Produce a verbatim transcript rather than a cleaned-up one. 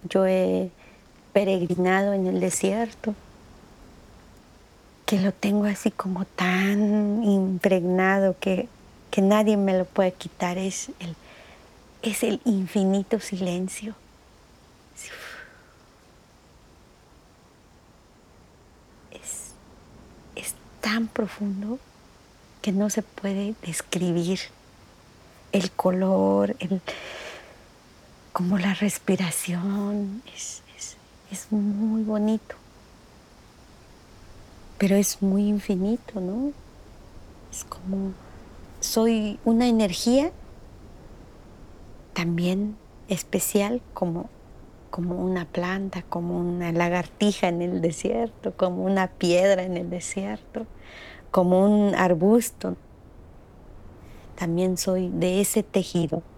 yo he peregrinado en el desierto, que lo tengo así como tan impregnado que, que nadie me lo puede quitar, es el, es el infinito silencio. Sí, Es, es tan profundo que no se puede describir el color, el, como la respiración, es, es, es muy bonito, pero es muy infinito, ¿no? Es como, soy una energía también especial como, como una planta, como una lagartija en el desierto, como una piedra en el desierto, como un arbusto. También soy de ese tejido.